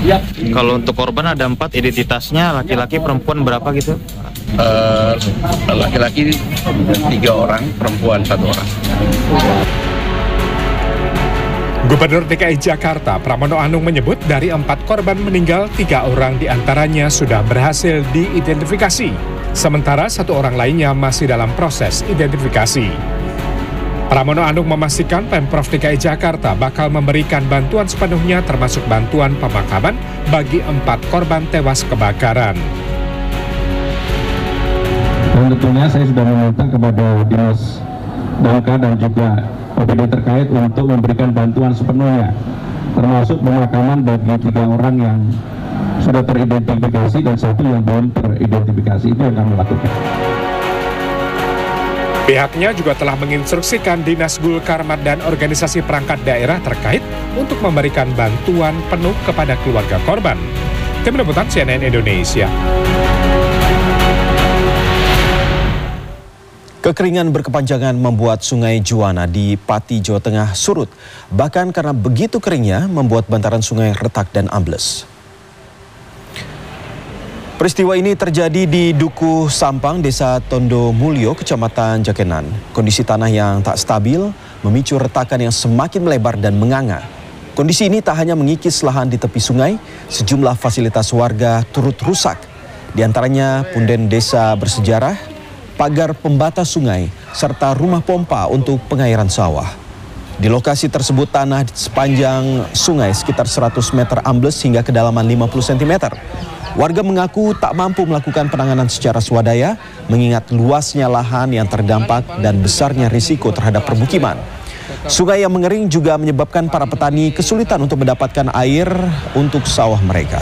Kalau untuk korban ada 4 identitasnya, laki-laki perempuan berapa gitu? Laki-laki 3 orang, perempuan 1 orang. Gubernur DKI Jakarta Pramono Anung menyebut dari 4 korban meninggal, 3 orang diantaranya sudah berhasil diidentifikasi. Sementara 1 orang lainnya masih dalam proses identifikasi. Pramono Anung memastikan Pemprov DKI Jakarta bakal memberikan bantuan sepenuhnya termasuk bantuan pemakaman bagi 4 korban tewas kebakaran. Dan tentunya saya sudah meminta kepada Dinas Damkar dan juga OPD terkait untuk memberikan bantuan sepenuhnya, termasuk pemakaman bagi 3 orang yang sudah teridentifikasi dan 1 yang belum teridentifikasi. Itu yang kami lakukan. Pihaknya juga telah menginstruksikan Dinas Gul Karmat dan organisasi perangkat daerah terkait untuk memberikan bantuan penuh kepada keluarga korban. Tim Liputan CNN Indonesia. Kekeringan berkepanjangan membuat Sungai Juwana di Pati, Jawa Tengah surut. Bahkan karena begitu keringnya membuat bantaran sungai retak dan ambles. Peristiwa ini terjadi di Dukuh Sampang, Desa Tondo Mulyo, Kecamatan Jakenan. Kondisi tanah yang tak stabil memicu retakan yang semakin melebar dan menganga. Kondisi ini tak hanya mengikis lahan di tepi sungai, sejumlah fasilitas warga turut rusak. Di antaranya punden desa bersejarah, pagar pembatas sungai, serta rumah pompa untuk pengairan sawah. Di lokasi tersebut tanah sepanjang sungai sekitar 100 meter ambles hingga kedalaman 50 cm. Warga mengaku tak mampu melakukan penanganan secara swadaya mengingat luasnya lahan yang terdampak dan besarnya risiko terhadap permukiman. Sungai yang mengering juga menyebabkan para petani kesulitan untuk mendapatkan air untuk sawah mereka.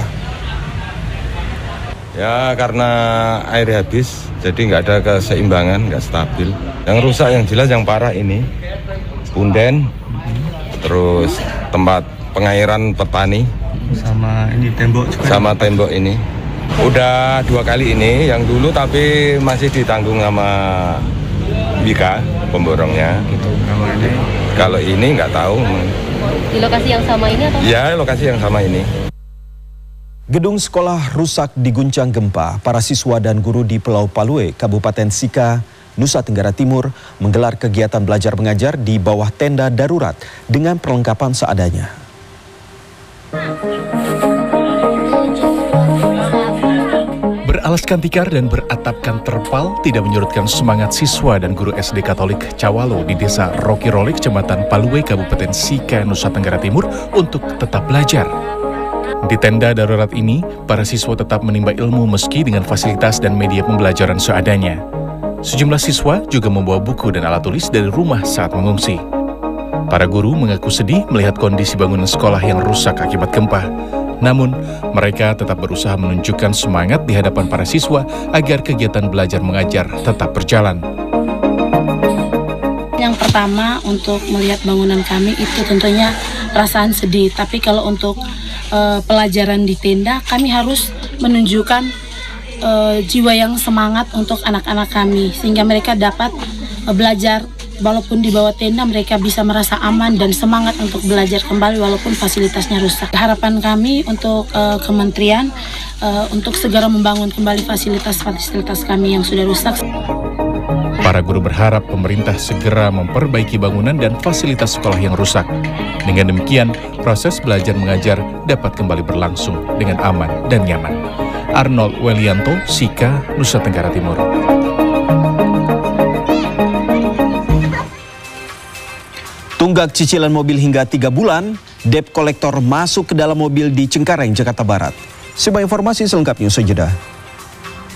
Ya karena air habis, jadi nggak ada keseimbangan, nggak stabil. Yang rusak yang jelas yang parah ini punden, terus tempat pengairan petani, sama ini tembok juga. Sama tembok ini. Udah 2 kali ini, yang dulu tapi masih ditanggung sama Bika pemborongnya. Kalau ini nggak tahu. Di lokasi yang sama ini atau? Ya lokasi yang sama ini. Gedung sekolah rusak diguncang gempa. Para siswa dan guru di Pulau Palue, Kabupaten Sika, Nusa Tenggara Timur menggelar kegiatan belajar mengajar di bawah tenda darurat dengan perlengkapan seadanya. Beralaskan tikar dan beratapkan terpal tidak menyurutkan semangat siswa dan guru SD Katolik Cawalo di Desa Rokirole, Kecamatan Palue, Kabupaten Sika, Nusa Tenggara Timur untuk tetap belajar. Di tenda darurat ini, para siswa tetap menimba ilmu meski dengan fasilitas dan media pembelajaran seadanya. Sejumlah siswa juga membawa buku dan alat tulis dari rumah saat mengungsi. Para guru mengaku sedih melihat kondisi bangunan sekolah yang rusak akibat gempa. Namun, mereka tetap berusaha menunjukkan semangat di hadapan para siswa agar kegiatan belajar mengajar tetap berjalan. Yang pertama, untuk melihat bangunan kami itu tentunya perasaan sedih. Tapi kalau untuk pelajaran di tenda, kami harus menunjukkan jiwa yang semangat untuk anak-anak kami, sehingga mereka dapat belajar walaupun di bawah tenda, mereka bisa merasa aman dan semangat untuk belajar kembali walaupun fasilitasnya rusak. Harapan kami untuk kementerian untuk segera membangun kembali fasilitas kami yang sudah rusak. Para guru berharap pemerintah segera memperbaiki bangunan dan fasilitas sekolah yang rusak. Dengan demikian, proses belajar mengajar dapat kembali berlangsung dengan aman dan nyaman. Arnold Welianto, Sika, Nusa Tenggara Timur. Tunggak cicilan mobil hingga 3 bulan, debt kolektor masuk ke dalam mobil di Cengkareng, Jakarta Barat. Sebuah informasi selengkapnya usai jeda.